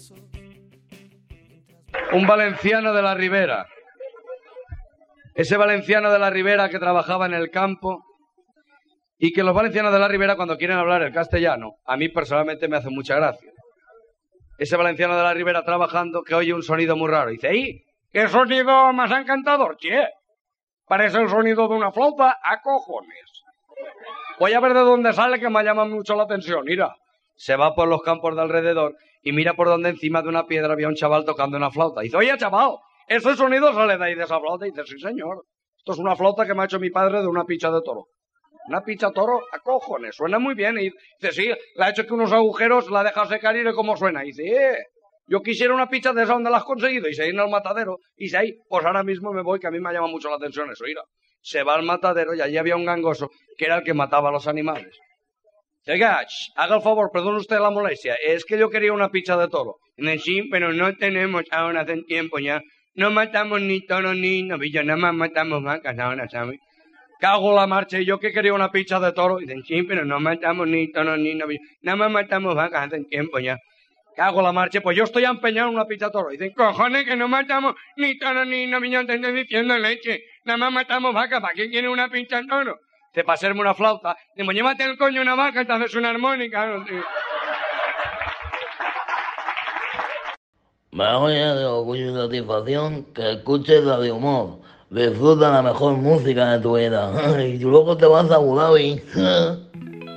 Un valenciano de la Ribera. Ese valenciano de la Ribera que trabajaba en el campo y que los valencianos de la Ribera cuando quieren hablar el castellano, a mí personalmente me hace mucha gracia. Ese valenciano de la Ribera trabajando que oye un sonido muy raro. Dice, ¡ay! ¡Qué sonido más encantador, che! Parece el sonido de una flauta a cojones. Voy a ver de dónde sale que me llama mucho la atención, mira. Se va por los campos de alrededor y mira por donde encima de una piedra había un chaval tocando una flauta. Dice, oye, chaval, ¿ese sonido sale de ahí de esa flauta? Y dice, sí, señor. Esto es una flauta que me ha hecho mi padre de una picha de toro. Una picha toro a cojones, suena muy bien. Y dice, sí, le ha hecho que unos agujeros la deja secar y ve cómo suena. Y dice, yo quisiera una picha de esa, ¿dónde la has conseguido? Y se viene al matadero. Y dice, ahí, pues ahora mismo me voy, que a mí me llama mucho la atención eso, mira. Se va al matadero y allí había un gangoso que era el que mataba a los animales. Oiga, haga el favor, perdone usted la molestia, es que yo quería una picha de toro. Sí, pero no tenemos ahora hace tiempo ya. No matamos ni toros ni novillos, nada más matamos vacas ahora, ¿sabes? Cago la marcha y yo que quería una picha de toro. Dicen, sí, pero no matamos ni toros ni novillos, nada más matamos vacas hace tiempo ya. Cago la marcha, pues yo estoy empeñado en una picha de toro. Dicen, cojones, que no matamos ni toros ni novillos, te estoy diciendo leche. Nada más matamos vacas, ¿para qué quiere una picha de toro? Para hacerme una flauta. Digo, llévate el coño una vaca y te haces una armónica. ¿No, tío? Me llena de orgullo y satisfacción que escuches la de humor. Disfruta la mejor música de tu vida. Y luego te vas a Abu Dhabi.